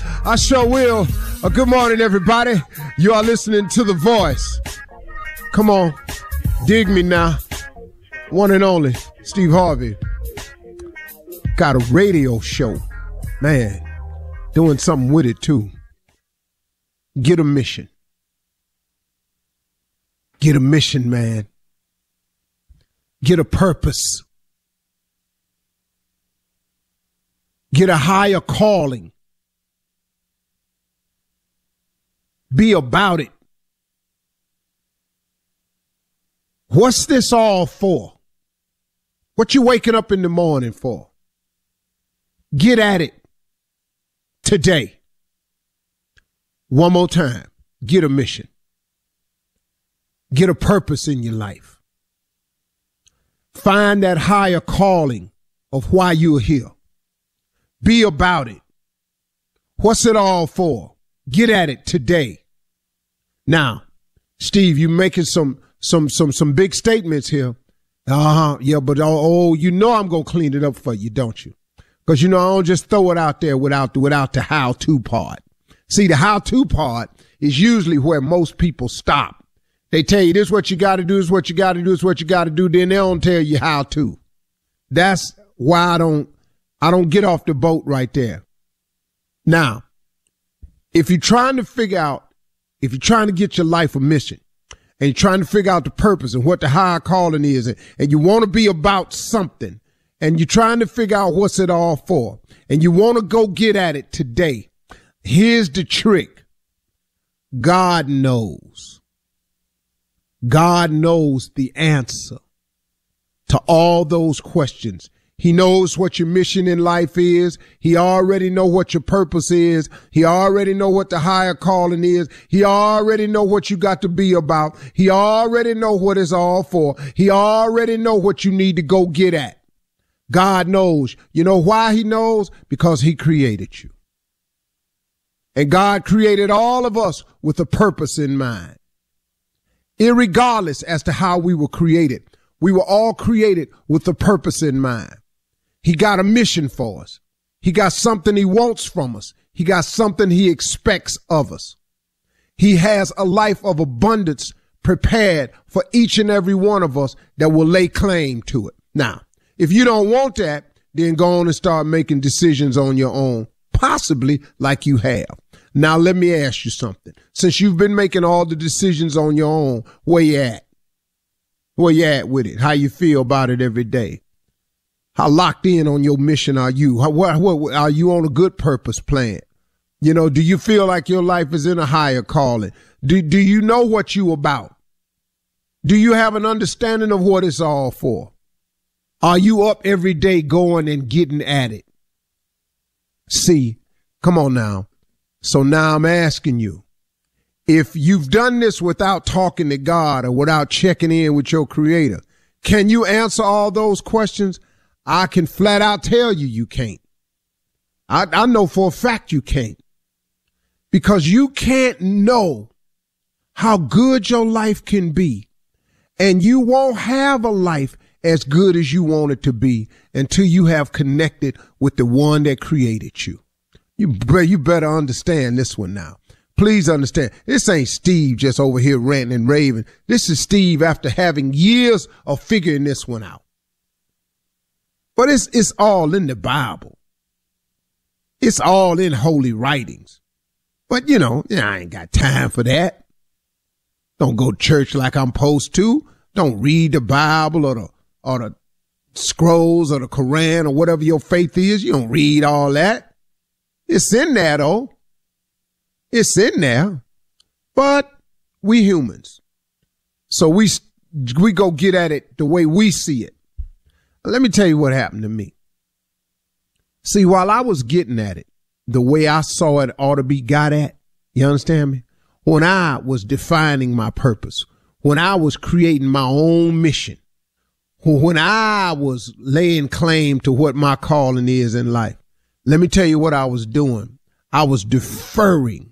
I sure will. Good morning, everybody. You are listening to The Voice. Come on. Dig me now. One and only, Steve Harvey. Got a radio show. Man, doing something with it, too. Get a mission. Get a mission, man. Get a purpose. Get a higher calling. Be about it. What's this all for? What you waking up in the morning for? Get at it today. One more time. Get a mission. Get a purpose in your life. Find that higher calling of why you're here. Be about it. What's it all for? Get at it today. Now, Steve, you making some big statements here. Yeah, but you know I'm gonna clean it up for you, don't you? Because you know I don't just throw it out there without the how-to part. See, the how-to part is usually where most people stop. They tell you this is what you got to do, this is what you got to do, this is what you got to do. Then they don't tell you how to. That's why I don't get off the boat right there. Now, if you're trying to get your life a mission and you're trying to figure out the purpose and what the higher calling is and you want to be about something and you're trying to figure out what's it all for and you want to go get at it today, here's the trick. God knows. God knows the answer to all those questions. He knows what your mission in life is. He already know what your purpose is. He already know what the higher calling is. He already know what you got to be about. He already know what it's all for. He already know what you need to go get at. God knows. You know why he knows? Because he created you. And God created all of us with a purpose in mind. Irregardless as to how we were created, we were all created with a purpose in mind. He got a mission for us. He got something he wants from us. He got something he expects of us. He has a life of abundance prepared for each and every one of us that will lay claim to it. Now, if you don't want that, then go on and start making decisions on your own, possibly like you have. Now, let me ask you something. Since you've been making all the decisions on your own, where you at? Where you at with it? How you feel about it every day? How locked in on your mission are you? What are you on a good purpose plan? You know, do you feel like your life is in a higher calling? Do you know what you about? Do you have an understanding of what it's all for? Are you up every day going and getting at it? See, come on now. So now I'm asking you, if you've done this without talking to God or without checking in with your creator, can you answer all those questions? I can flat out tell you can't. I know for a fact you can't, because you can't know how good your life can be, and you won't have a life as good as you want it to be until you have connected with the one that created you. You better understand this one now. Please understand. This ain't Steve just over here ranting and raving. This is Steve after having years of figuring this one out. But it's all in the Bible. It's all in holy writings. But you know, I ain't got time for that. Don't go to church like I'm supposed to. Don't read the Bible or the scrolls or the Quran or whatever your faith is. You don't read all that. It's in there, though. It's in there. But we humans. So we go get at it the way we see it. Let me tell you what happened to me. See, while I was getting at it the way I saw it ought to be got at, you understand me? When I was defining my purpose, when I was creating my own mission, when I was laying claim to what my calling is in life, let me tell you what I was doing. I was deferring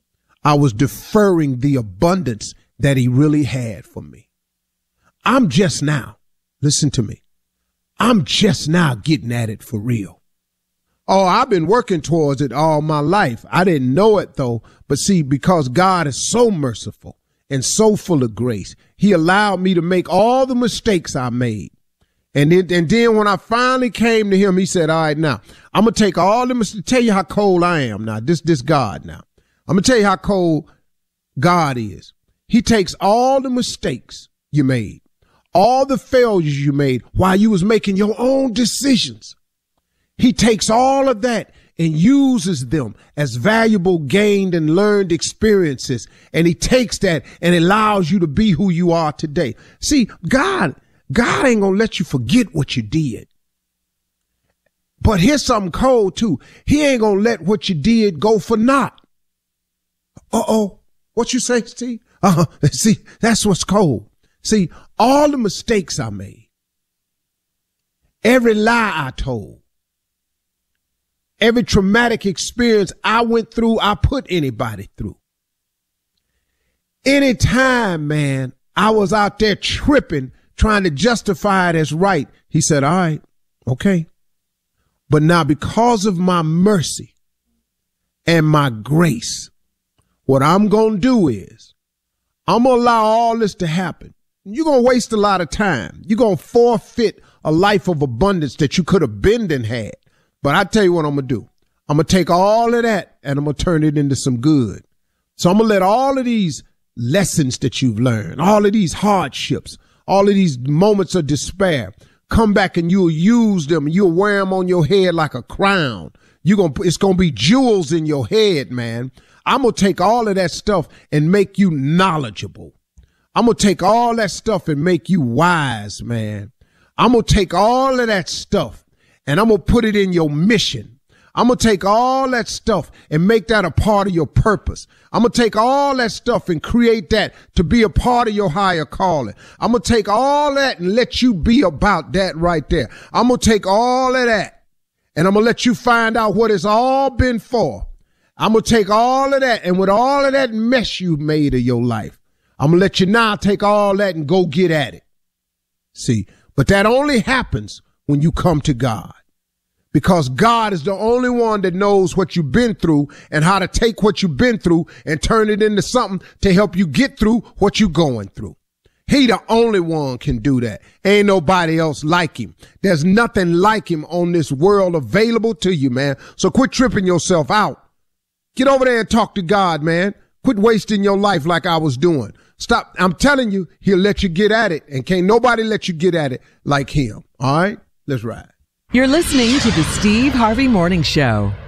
the abundance that he really had for me. I'm just now, listen to me, I'm just now getting at it for real. Oh, I've been working towards it all my life. I didn't know it though. But see, because God is so merciful and so full of grace, he allowed me to make all the mistakes I made. And then when I finally came to him, he said, all right, now I'm going to take all the tell you how cold I am now. This God now. I'm going to tell you how cold God is. He takes all the mistakes you made, all the failures you made while you was making your own decisions. He takes all of that and uses them as valuable gained and learned experiences. And he takes that and allows you to be who you are today. See, God ain't gonna let you forget what you did. But here's something cold too. He ain't gonna let what you did go for naught. Uh-oh. What you say, Steve? See, that's what's cold. See, all the mistakes I made, every lie I told, every traumatic experience I went through, I put anybody through. Anytime, man, I was out there tripping, trying to justify it as right, he said, all right, okay. But now because of my mercy and my grace, what I'm going to do is I'm going to allow all this to happen. You're going to waste a lot of time. You're going to forfeit a life of abundance that you could have been and had. But I tell you what I'm going to do. I'm going to take all of that and I'm going to turn it into some good. So I'm going to let all of these lessons that you've learned, all of these hardships, all of these moments of despair, come back and you'll use them. You'll wear them on your head like a crown. It's going to be jewels in your head, man. I'm going to take all of that stuff and make you knowledgeable. I'm going to take all that stuff and make you wise, man. I'm going to take all of that stuff and I'm going to put it in your mission. I'm going to take all that stuff and make that a part of your purpose. I'm going to take all that stuff and create that to be a part of your higher calling. I'm going to take all that and let you be about that right there. I'm going to take all of that and I'm going to let you find out what it's all been for. I'm going to take all of that, and with all of that mess you made of your life, I'm going to let you now take all that and go get at it. See, but that only happens when you come to God, because God is the only one that knows what you've been through and how to take what you've been through and turn it into something to help you get through what you're going through. He the only one can do that. Ain't nobody else like him. There's nothing like him on this world available to you, man. So quit tripping yourself out. Get over there and talk to God, man. Quit wasting your life like I was doing. Stop. I'm telling you, he'll let you get at it, and can't nobody let you get at it like him. All right? Let's ride. You're listening to the Steve Harvey Morning Show.